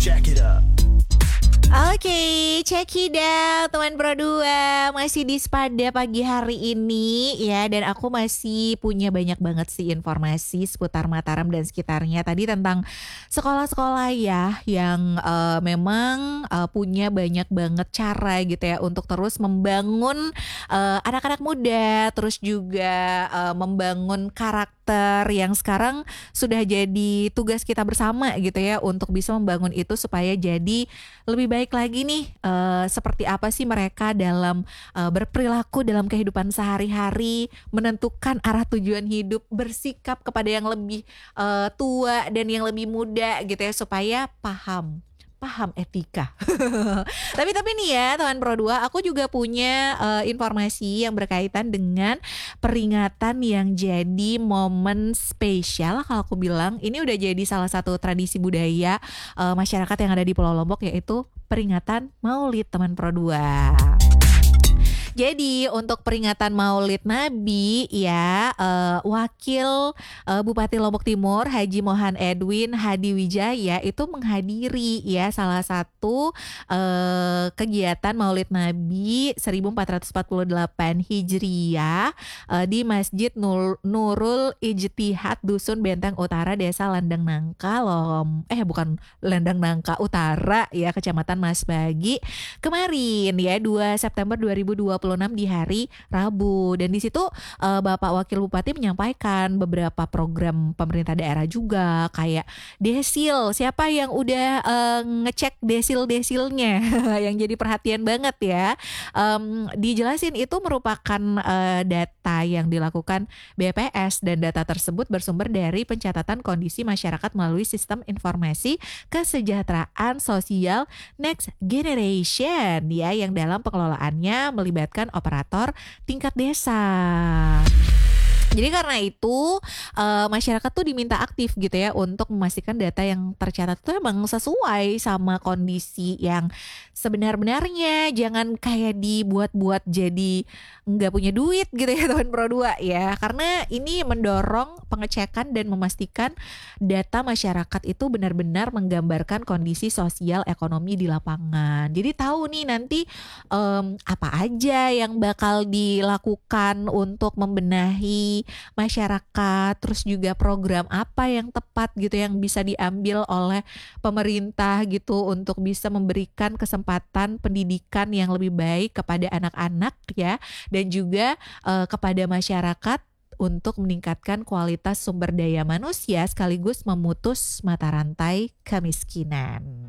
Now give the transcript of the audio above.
Check it up. Oke, check it out teman Pro 2. Masih di Spada pagi hari ini ya. Dan aku masih punya banyak banget sih informasi seputar Mataram dan sekitarnya. Tadi tentang sekolah-sekolah ya yang memang punya banyak banget cara gitu ya untuk terus membangun anak-anak muda. Terus juga membangun karakter yang sekarang sudah jadi tugas kita bersama gitu ya. Untuk bisa membangun itu supaya jadi lebih baik lagi nih, seperti apa sih mereka dalam berperilaku dalam kehidupan sehari-hari, menentukan arah tujuan hidup, bersikap kepada yang lebih tua dan yang lebih muda gitu ya, supaya paham etika. Tapi nih ya teman Pro 2, aku juga punya informasi yang berkaitan dengan peringatan yang jadi momen spesial. Kalau aku bilang ini udah jadi salah satu tradisi budaya masyarakat yang ada di Pulau Lombok, yaitu peringatan Maulid teman Pro 2. Jadi untuk peringatan Maulid Nabi ya, Wakil Bupati Lombok Timur Haji Mohan Edwin Hadi Wijaya itu menghadiri ya salah satu kegiatan Maulid Nabi 1448 Hijriah di Masjid Nurul Ijtihad Dusun Benteng Utara Desa Landang Nangka bukan Landang Nangka Utara ya, Kecamatan Masbagi kemarin ya 2 September 2026 di hari Rabu. Dan di situ Bapak Wakil Bupati menyampaikan beberapa program pemerintah daerah juga, kayak desil. Siapa yang udah ngecek desilnya yang jadi perhatian banget ya. Dijelasin itu merupakan data yang dilakukan BPS, dan data tersebut bersumber dari pencatatan kondisi masyarakat melalui sistem informasi kesejahteraan sosial Next Generation ya, yang dalam pengelolaannya melibatkan operator tingkat desa. Jadi karena itu masyarakat tuh diminta aktif gitu ya untuk memastikan data yang tercatat itu emang sesuai sama kondisi yang sebenar-benarnya. Jangan kayak dibuat-buat jadi nggak punya duit gitu ya teman Pro 2 ya. Karena ini mendorong pengecekan dan memastikan data masyarakat itu benar-benar menggambarkan kondisi sosial ekonomi di lapangan. Jadi tahu nih nanti apa aja yang bakal dilakukan untuk membenahi masyarakat, terus juga program apa yang tepat gitu yang bisa diambil oleh pemerintah gitu untuk bisa memberikan kesempatan pendidikan yang lebih baik kepada anak-anak ya, dan juga kepada masyarakat untuk meningkatkan kualitas sumber daya manusia sekaligus memutus mata rantai kemiskinan.